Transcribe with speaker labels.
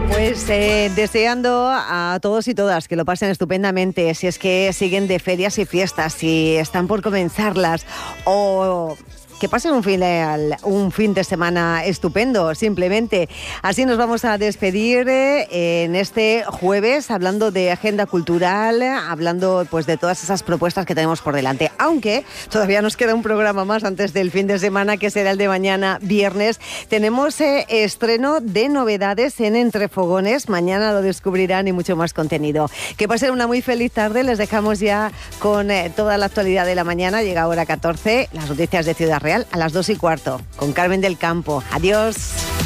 Speaker 1: Pues deseando a todos y todas que lo pasen estupendamente, si es que siguen de ferias y fiestas, si están por comenzarlas o que pasen un fin de semana estupendo, simplemente. Así nos vamos a despedir en este jueves, hablando de agenda cultural, hablando pues de todas esas propuestas que tenemos por delante. Aunque todavía nos queda un programa más antes del fin de semana, que será el de mañana, viernes. Tenemos estreno de novedades en Entre Fogones. Mañana lo descubrirán y mucho más contenido. Que pasen una muy feliz tarde. Les dejamos ya con toda la actualidad de la mañana. Llega hora 14, las noticias de Ciudad Real a las 2:15, con Carmen del Campo. Adiós.